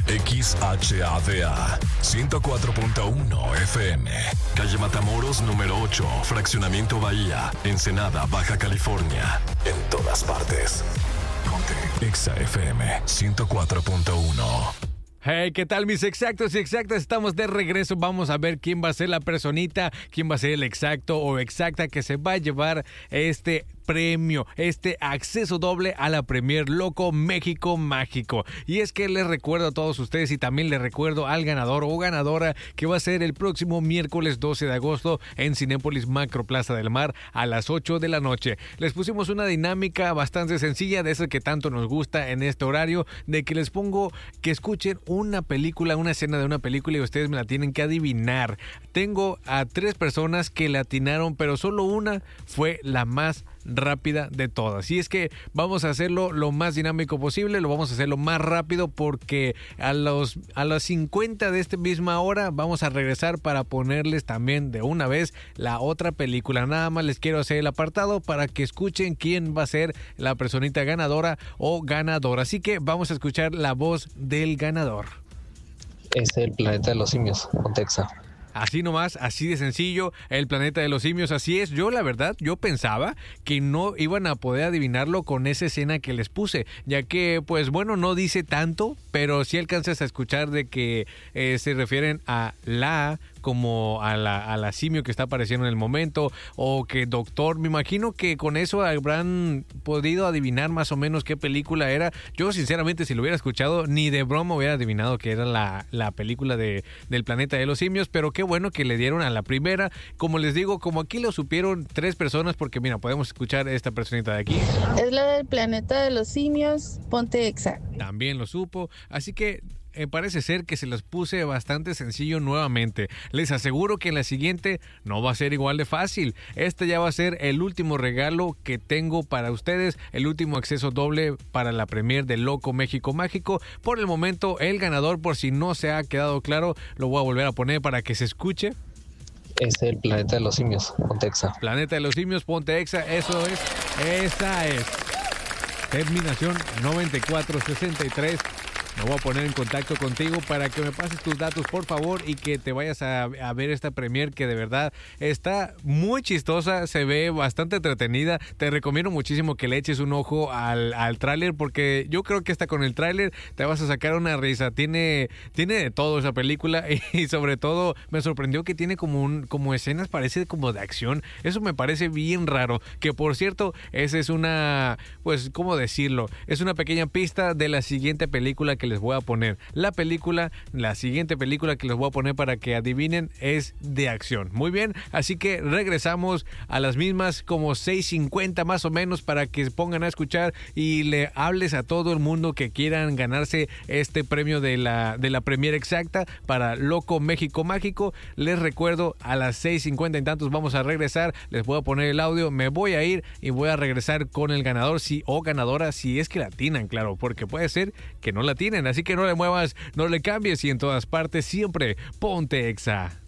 XHADA 104.1 FM, calle Matamoros número 8, fraccionamiento Bahía, Ensenada, Baja California. En todas partes. Ponte Exa FM 104.1. Hey, ¿qué tal mis exactos y exactas? Estamos de regreso. Vamos a ver quién va a ser la personita, quién va a ser el exacto o exacta que se va a llevar este premio, este acceso doble a la Premier Loco México Mágico. Y es que les recuerdo a todos ustedes y también les recuerdo al ganador o ganadora que va a ser el próximo miércoles 12 de agosto en Cinépolis Macro Plaza del Mar a las 8 de la noche. Les pusimos una dinámica bastante sencilla de eso que tanto nos gusta en este horario, de que les pongo que escuchen una película, una escena de una película y ustedes me la tienen que adivinar. Tengo a 3 personas que la atinaron, pero solo una fue la más rápida de todas. Y es que vamos a hacerlo lo más dinámico posible, lo vamos a hacer lo más rápido porque a las 50 de esta misma hora vamos a regresar para ponerles también de una vez la otra película. Nada más les quiero hacer el apartado para que escuchen quién va a ser la personita ganadora o ganadora. Así que vamos a escuchar la voz del ganador. Es el planeta de los simios, Contexa. Así nomás, así de sencillo, el planeta de los simios, así es. Yo la verdad, yo pensaba que no iban a poder adivinarlo con esa escena que les puse, ya que pues bueno, no dice tanto, pero sí alcanzas a escuchar de que se refieren a la como a la simio que está apareciendo en el momento, o que doctor, me imagino que con eso habrán podido adivinar más o menos qué película era. Yo sinceramente si lo hubiera escuchado ni de broma hubiera adivinado que era la película del planeta de los simios, pero qué bueno que le dieron a la primera. Como les digo, como aquí lo supieron 3 personas, porque mira, podemos escuchar esta personita de aquí. Es la del planeta de los simios, ponte Exa. También lo supo, así que parece ser que se los puse bastante sencillo nuevamente. Les aseguro que en la siguiente no va a ser igual de fácil. Este ya va a ser el último regalo que tengo para ustedes, el último acceso doble para la premier de Loco México Mágico. Por el momento, el ganador, por si no se ha quedado claro, lo voy a volver a poner para que se escuche. Es el planeta de los simios, ponte Exa. Planeta de los simios, ponte Exa, eso es, esa es. Terminación 9463. Me voy a poner en contacto contigo para que me pases tus datos, por favor, y que te vayas a ver esta premier que de verdad está muy chistosa, se ve bastante entretenida. Te recomiendo muchísimo que le eches un ojo al tráiler, porque yo creo que hasta con el tráiler te vas a sacar una risa. Tiene de todo esa película y sobre todo me sorprendió que tiene como escenas, parece como de acción. Eso me parece bien raro, que por cierto, esa es una, pues, ¿cómo decirlo? Es una pequeña pista de la siguiente película que les voy a poner. La siguiente película que les voy a poner para que adivinen es de acción. Muy bien, así que regresamos a las mismas como 6:50 más o menos para que se pongan a escuchar y le hables a todo el mundo que quieran ganarse este premio de la premier exacta para Loco México Mágico. Les recuerdo, a las 6:50 y tantos vamos a regresar, les voy a poner el audio, me voy a ir y voy a regresar con el ganador o ganadora, si es que la atinan, claro, porque puede ser que no la atinen. Así que no le muevas, no le cambies y en todas partes siempre ponte Exa.